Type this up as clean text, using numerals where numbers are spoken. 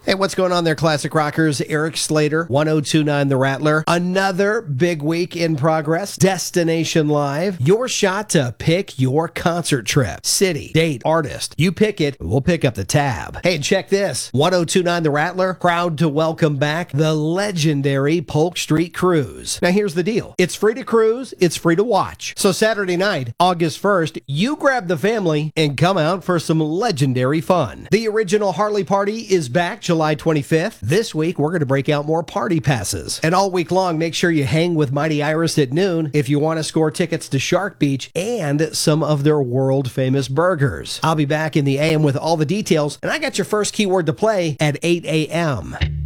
Hey, what's going on there, classic rockers? Eric Slater, 1029 The Rattler. Another big week in progress. Destination Live. Your shot to pick your concert trip. City, date, artist. You pick it, we'll pick up the tab. Hey, check this. 1029 The Rattler, proud to welcome back the legendary Polk Street Cruise. Now, here's the deal. It's free to cruise, it's free to watch. So Saturday night, August 1st, you grab the family and come out for some legendary fun. The original Harley Party is back July 25th. This week, we're going to break out more party passes. And all week long, make sure you hang with Mighty Iris at noon if you want to score tickets to Shark Beach and some of their world-famous burgers. I'll be back in the AM with all the details, and I got your first keyword to play at 8 a.m.